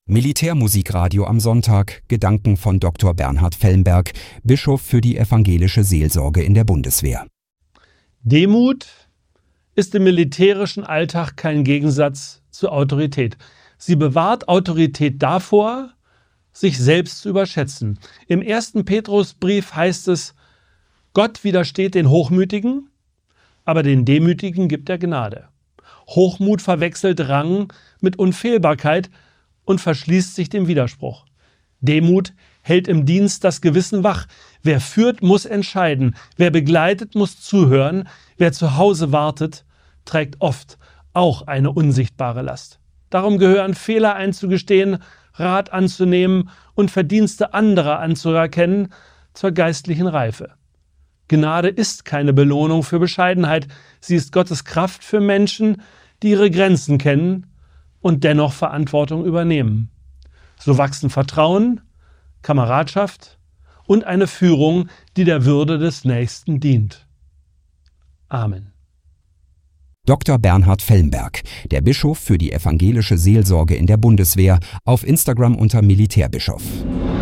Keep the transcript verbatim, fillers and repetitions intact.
Militärmusikradio am Sonntag. Gedanken von Doktor Bernhard Fellenberg, Bischof für die evangelische Seelsorge in der Bundeswehr. Demut ist im militärischen Alltag kein Gegensatz zur Autorität. Sie bewahrt Autorität davor, sich selbst zu überschätzen. Im ersten Petrusbrief heißt es, Gott widersteht den Hochmütigen, aber den Demütigen gibt er Gnade. Hochmut verwechselt Rang mit Unfehlbarkeit und verschließt sich dem Widerspruch. Demut hält im Dienst das Gewissen wach. Wer führt, muss entscheiden. Wer begleitet, muss zuhören. Wer zu Hause wartet, trägt oft auch eine unsichtbare Last. Darum gehören Fehler einzugestehen, Rat anzunehmen und Verdienste anderer anzuerkennen zur geistlichen Reife. Gnade ist keine Belohnung für Bescheidenheit. Sie ist Gottes Kraft für Menschen, die ihre Grenzen kennen und dennoch Verantwortung übernehmen. So wachsen Vertrauen, Kameradschaft und eine Führung, die der Würde des Nächsten dient. Amen. Doktor Bernhard Fellenberg, der Bischof für die evangelische Seelsorge in der Bundeswehr, auf Instagram unter Militärbischof.